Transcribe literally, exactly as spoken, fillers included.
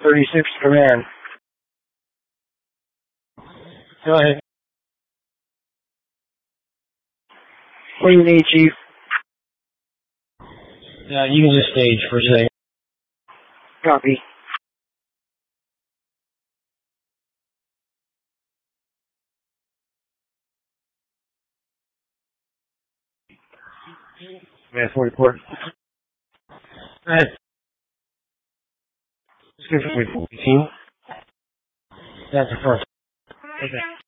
thirty-six command. Go ahead. What do you need, Chief? Uh, you can just stage for a second. Copy. Man, forty-four. Alright. Let's go for eighteen. That's the first. Okay.